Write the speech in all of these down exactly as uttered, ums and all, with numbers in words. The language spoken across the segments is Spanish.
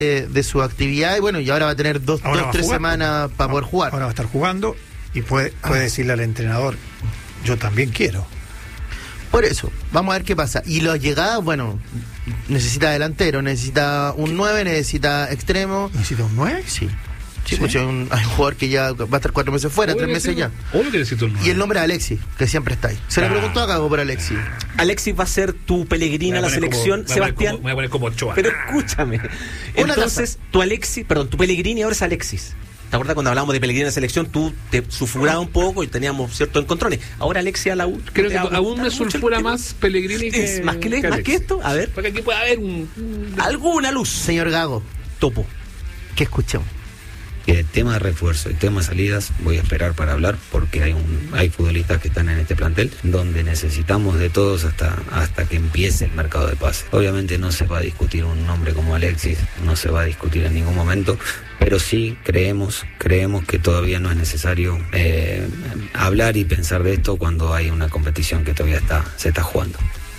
de, de su actividad, y bueno, y ahora va a tener dos, Ahora dos va a tres jugar, semanas pues. para poder Ahora- jugar. Ahora va a estar jugando y puede, puede decirle al entrenador, yo también quiero. Por eso, vamos a ver qué pasa. Y las llegadas, bueno, necesita delantero, necesita un nueve, necesita extremo. ¿Necesita un nueve? Sí. Sí, ¿Sí? pues hay un, hay un jugador que ya va a estar cuatro meses fuera, Obvio tres que meses sí, ya. Obvio que necesito un Y el nombre de Alexis, que siempre está ahí. Se le Ah. preguntó a Cago por Alexis. Alexis va a ser tu Pellegrini a la selección, Sebastián. Me voy a poner como Ochoa. Pero escúchame. Entonces, tu Alexis, perdón, tu Pellegrini ahora es Alexis. ¿Te acuerdas cuando hablábamos de Pellegrini en la selección? Tú te sulfurabas un poco y teníamos ciertos encontrones. Ahora Alexis a la U. Creo ¿te que va a aún me gustar mucho el sulfura tema? más Pellegrini que. ¿Es más que, le- que más que Alexis. esto? A ver. Porque aquí puede haber un. un- Alguna luz. Señor Gago, Topo. ¿qué escuchamos? Que tema de refuerzo y tema de salidas voy a esperar para hablar porque hay un hay futbolistas que están en este plantel donde necesitamos de todos hasta hasta que empiece el mercado de pases. Obviamente no se va a discutir un nombre como Alexis, no se va a discutir en ningún momento, pero sí creemos creemos que todavía no es necesario eh, hablar y pensar de esto cuando hay una competición que todavía está se está jugando.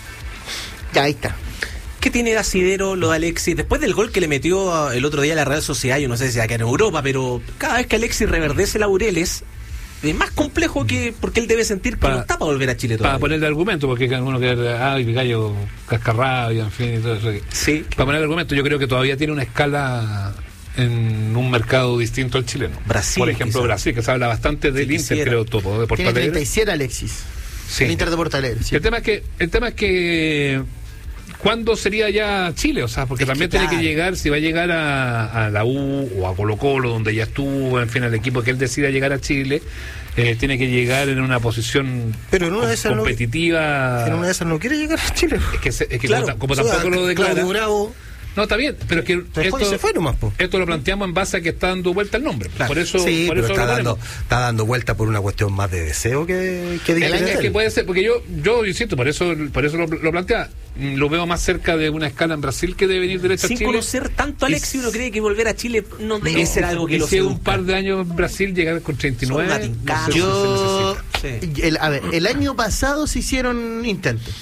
Ya, ahí está. ¿Qué tiene de asidero lo de Alexis? Después del gol que le metió el otro día a la Real Sociedad, yo no sé si acá en Europa, pero cada vez que Alexis reverdece laureles, es más complejo que porque él debe sentir que Pa- no está para volver a Chile todavía. Para ponerle argumento, porque hay alguno que. Ay, mi gallo cascarrado y en fin, y todo eso. Sí. Para ponerle argumento, yo creo que todavía tiene una escala en un mercado distinto al chileno. Brasil, Por ejemplo, quizá. Brasil, que se habla bastante del Si Inter, quisiera. creo, Topo, de Porto Tiene Alegre. treinta y siete Alexis. Sí. El Inter de Porto Alegre, sí. El tema es que, el tema es que ¿cuándo sería ya Chile? O sea, porque Es también que tiene claro. que llegar, si va a llegar a, a la U o a Colo Colo, donde ya estuvo, en fin, al equipo que él decida llegar a Chile, eh, tiene que llegar en una posición Pero en una com- de esas no- competitiva. En una de esas no quiere llegar a Chile. Es que, se- es que Claro, como, ta- como O sea, tampoco lo declara. Claudio Bravo No, está bien, pero es que se fue y se fue nomás, po. esto lo planteamos en base a que está dando vuelta el nombre. Por eso, Sí, por pero eso está lo dando, ponemos. está dando vuelta por una cuestión más de deseo que, que de El año interés es de que él. puede ser, porque yo, yo insisto, por eso, por eso lo, lo plantea, mm, lo veo más cerca de una escala en Brasil que de venir derecho a Sin Chile. conocer tanto a Alexis, uno cree que volver a Chile no debe ser algo que y lo si en un seduzca. par de años en Brasil llegar con treinta y nueve, Son latincazos. no sé si Yo, se necesita. Sí. el, a ver, el año pasado se hicieron intentos.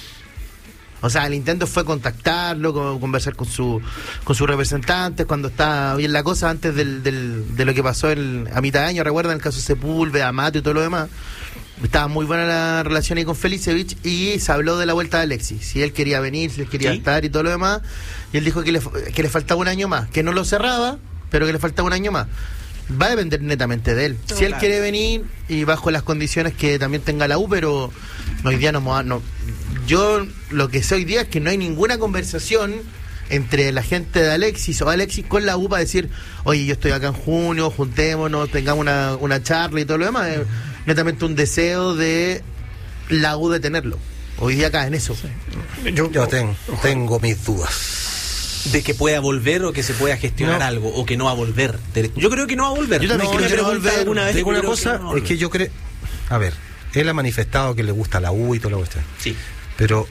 O sea, el intento fue contactarlo, co- conversar con su con sus representantes cuando estaba bien la cosa, antes del, del, de lo que pasó el, a mitad de año. ¿Recuerdan el caso Sepúlveda, Amato y todo lo demás? Estaba muy buena la relación ahí con Felicevich y se habló de la vuelta de Alexis. Si él quería venir, si él quería ¿Sí? estar y todo lo demás. Y él dijo que le, que le faltaba un año más, que no lo cerraba, pero que le faltaba un año más. Va a depender netamente de él. No, si él claro. quiere venir y bajo las condiciones que también tenga la U, pero hoy día no, mo- no. Yo lo que sé hoy día es que no hay ninguna conversación entre la gente de Alexis o Alexis con la U para decir, oye, yo estoy acá en junio, juntémonos, tengamos una, una charla y todo lo demás. Es netamente un deseo de la U de tenerlo. Hoy día acá en eso. Yo, yo tengo, tengo mis dudas. De que pueda volver o que se pueda gestionar No. algo o que no va a volver. Yo creo que no va a volver. Yo también No, creo me que no va a preguntan volver. alguna vez, Digo yo una creo cosa, que no va a es que yo creo... A ver, él ha manifestado que le gusta la U y toda la cuestión. Sí. Pero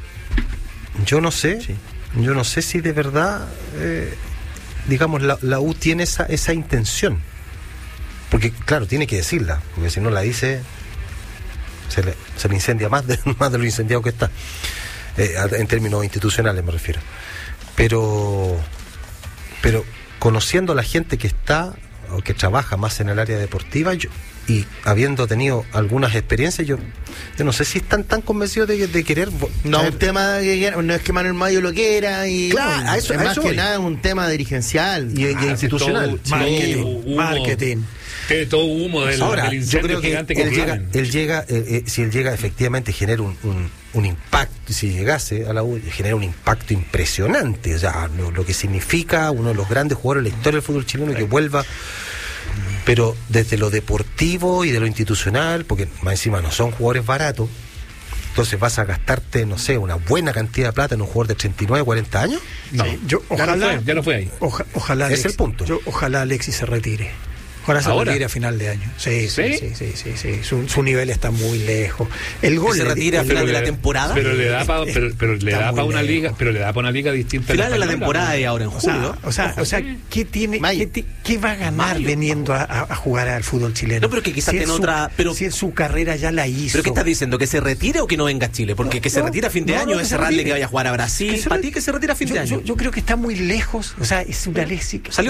yo no sé, Sí. yo no sé si de verdad, eh, digamos, la, la U tiene esa, esa intención. Porque, claro, tiene que decirla, porque si no la dice, se le, se le incendia más de, más de lo incendiado que está. Eh, en términos institucionales me refiero. Pero, pero conociendo a la gente que está o que trabaja más en el área deportiva, yo, y habiendo tenido algunas experiencias, yo, yo no sé si están tan convencidos de, de querer vo- No, traer- un tema que no es que Manuel Mayo lo quiera y Claro, no, a eso- es a más eso que voy. nada un tema dirigencial y, y Ah, institucional. sí, todo- Marketing. humo. Marketing. Tiene todo humo del, Ahora, del yo incendio creo que gigante él que llega, tienen. él llega eh, eh, si él llega efectivamente genera un, un, un impacto, si llegase a la U, genera un impacto impresionante, o sea, lo, lo que significa uno de los grandes jugadores de la historia del fútbol chileno que vuelva, pero desde lo deportivo y de lo institucional, porque más encima no son jugadores baratos, entonces vas a gastarte, no sé, una buena cantidad de plata en un jugador de treinta y nueve, cuarenta años. No, Sí, yo, ya ojalá, no fue, ya no fue ahí. Oja- ojalá Es Alexis, el punto. yo- ojalá Alexis se retire. Ahora se Ahora. retira a final de año. Sí, sí, ¿Sí? sí, sí, sí, sí. Su, su nivel está muy lejos. El gol ¿Se le- retira a el- final de la le- temporada? Pero le da para pero, pero le Está da muy para una lejos. liga, pero le da para una liga distinta. a Final de la española, temporada ¿no? y ahora en O sea, julio. o sea, o sea, ¿qué tiene, Mayo. qué, ti- qué va a ganar Mayo. veniendo a, a- a jugar al fútbol chileno? No, pero que quizás Si es tiene su- otra- pero- si en su carrera ya la hizo. ¿Pero qué estás diciendo? ¿Que se retire o que no venga a Chile? Porque No, que se no, retire a fin de no, año no, que es se cerrarle retire. que vaya a jugar a Brasil. Que se ¿Para re- ti que se retire a fin yo, de año? yo- yo creo que está muy lejos. O sea, es una Alexis. Salió